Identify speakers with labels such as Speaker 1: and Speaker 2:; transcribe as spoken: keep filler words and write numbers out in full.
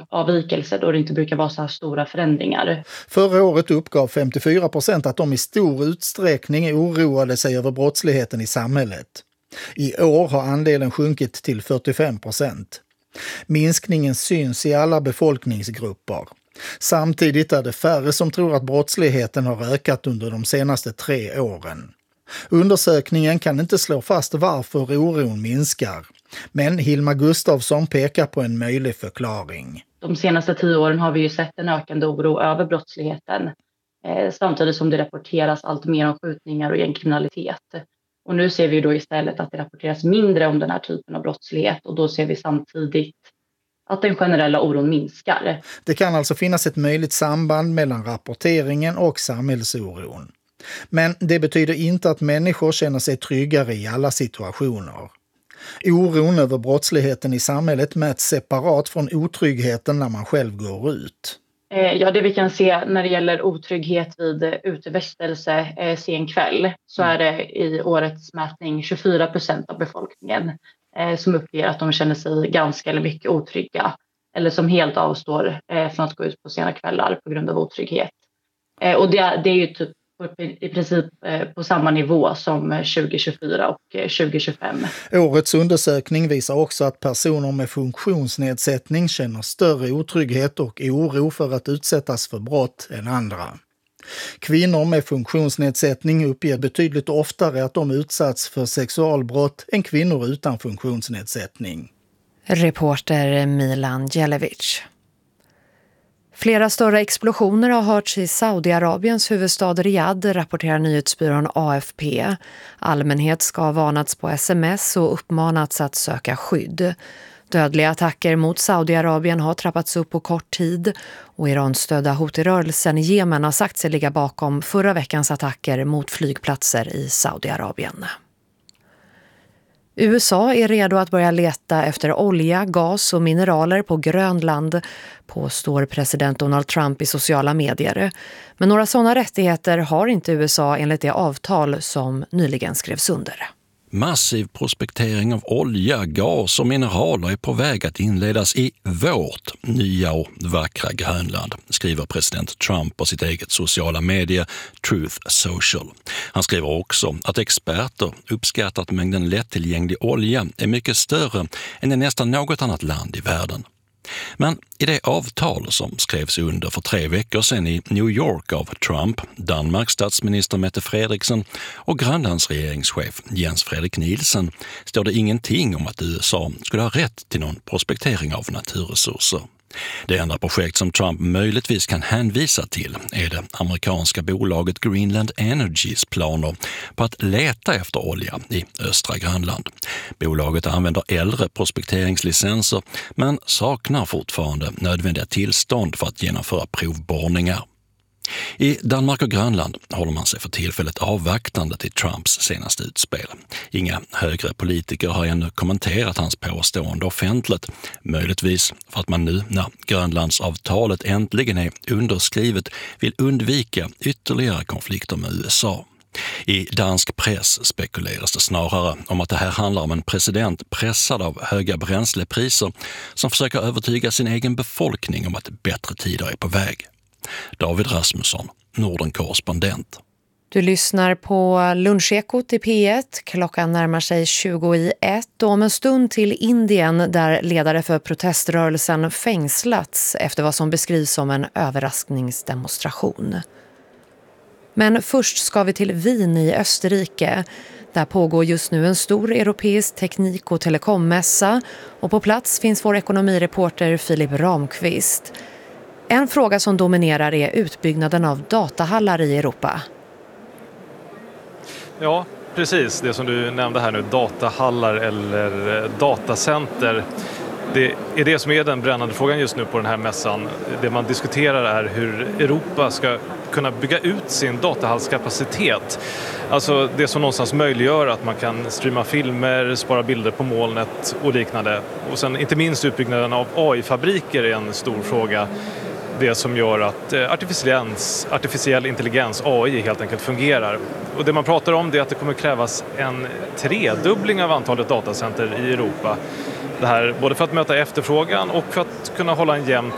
Speaker 1: avvikelser då det inte brukar vara så här stora förändringar.
Speaker 2: Förra året uppgav femtiofyra procent att de i stor utsträckning oroade sig över brottsligheten i samhället. I år har andelen sjunkit till fyrtiofem procent. Minskningen syns i alla befolkningsgrupper. Samtidigt är det färre som tror att brottsligheten har ökat under de senaste tre åren. Undersökningen kan inte slå fast varför oron minskar. Men Hilma Gustafsson pekar på en möjlig förklaring.
Speaker 1: De senaste tio åren har vi ju sett en ökande oro över brottsligheten. Eh, samtidigt som det rapporteras allt mer om skjutningar och gängkriminalitet. Och nu ser vi då istället att det rapporteras mindre om den här typen av brottslighet. Och då ser vi samtidigt att den generella oron minskar.
Speaker 2: Det kan alltså finnas ett möjligt samband mellan rapporteringen och samhällsoron. Men det betyder inte att människor känner sig tryggare i alla situationer. Oron över brottsligheten i samhället mäts separat från otryggheten när man själv går ut.
Speaker 1: Ja, det vi kan se när det gäller otrygghet vid utevistelse eh, sen kväll så är det i årets mätning tjugofyra procent av befolkningen eh, som uppger att de känner sig ganska eller mycket otrygga eller som helt avstår eh, från att gå ut på sena kvällar på grund av otrygghet. Eh, och det, det är ju typ i princip på samma nivå som tjugo tjugofyra och tjugo tjugofem.
Speaker 2: Årets undersökning visar också att personer med funktionsnedsättning känner större otrygghet och oro för att utsättas för brott än andra. Kvinnor med funktionsnedsättning uppger betydligt oftare att de utsatts för sexualbrott än kvinnor utan funktionsnedsättning.
Speaker 3: Reporter Milan Jelevic. Flera större explosioner har hörts i Saudiarabiens huvudstad Riyadh, rapporterar nyhetsbyrån A F P. Allmänhet ska ha varnats på sms och uppmanats att söka skydd. Dödliga attacker mot Saudiarabien har trappats upp på kort tid och Iran-stödda Houthi-rörelsen i Jemen har sagt sig ligga bakom förra veckans attacker mot flygplatser i Saudiarabien. U S A är redo att börja leta efter olja, gas och mineraler på Grönland, påstår president Donald Trump i sociala medier. Men några sådana rättigheter har inte U S A enligt det avtal som nyligen skrevs under.
Speaker 4: Massiv prospektering av olja, gas och mineraler är på väg att inledas i vårt nya och vackra Grönland, skriver president Trump på sitt eget sociala medie Truth Social. Han skriver också att experter uppskattar att mängden lättillgänglig olja är mycket större än i nästan något annat land i världen. Men i det avtal som skrevs under för tre veckor sedan i New York av Trump, Danmarks statsminister Mette Frederiksen och Grönlands regeringschef Jens Frederik Nielsen står det ingenting om att U S A skulle ha rätt till någon prospektering av naturresurser. Det enda projekt som Trump möjligtvis kan hänvisa till är det amerikanska bolaget Greenland Energys planer på att leta efter olja i östra Grönland. Bolaget använder äldre prospekteringslicenser men saknar fortfarande nödvändiga tillstånd för att genomföra provborrningar. I Danmark och Grönland håller man sig för tillfället avvaktande till Trumps senaste utspel. Inga högre politiker har ännu kommenterat hans påstående offentligt, möjligtvis för att man nu när Grönlandsavtalet äntligen är underskrivet vill undvika ytterligare konflikter med U S A. I dansk press spekuleras det snarare om att det här handlar om en president pressad av höga bränslepriser som försöker övertyga sin egen befolkning om att bättre tider är på väg. David Rasmusson, Norden-korrespondent.
Speaker 3: Du lyssnar på Lunchekot i P ett. Klockan närmar sig tjugo i ett och om en stund till Indien där ledare för proteströrelsen fängslats efter vad som beskrivs som en överraskningsdemonstration. Men först ska vi till Wien i Österrike. Där pågår just nu en stor europeisk teknik- och telekommässa och på plats finns vår ekonomireporter Filip Ramqvist. En fråga som dominerar är utbyggnaden av datahallar i Europa.
Speaker 5: Ja, precis. Det som du nämnde här nu, datahallar eller datacenter. Det är det som är den brännande frågan just nu på den här mässan. Det man diskuterar är hur Europa ska kunna bygga ut sin datahallskapacitet. Alltså det som någonstans möjliggör att man kan streama filmer, spara bilder på molnet och liknande. Och sen inte minst utbyggnaden av A I-fabriker är en stor fråga. Det som gör att artificiell intelligens, A I, helt enkelt fungerar. Och det man pratar om är att det kommer krävas en tredubbling av antalet datacenter i Europa. Det här både för att möta efterfrågan och för att kunna hålla en jämn